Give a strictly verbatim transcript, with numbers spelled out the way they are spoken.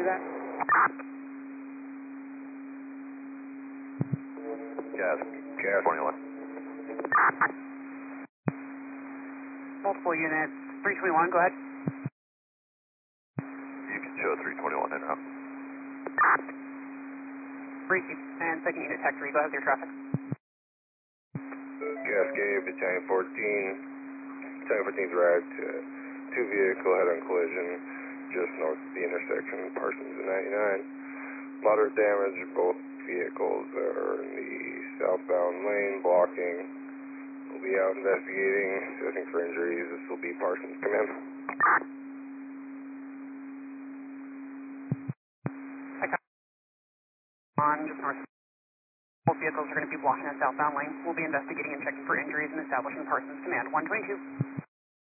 that? Gas, gas twenty-one. Multiple units, three twenty-one, go ahead. You can show three twenty-one in route. Receive, and second unit, tech three, go ahead with your traffic. Cascade, Battalion fourteen. Battalion fourteen's right. Uh, two vehicle head-on collision just north of the intersection, Parsons and ninety-nine. Moderate damage, both vehicles are in the southbound lane, blocking. We'll be out investigating, assessing for injuries. This will be Parsons. Come in. On just north. Both vehicles are going to be blocking the southbound lane. We'll be investigating and checking for injuries and establishing Parsons Command one twenty-two.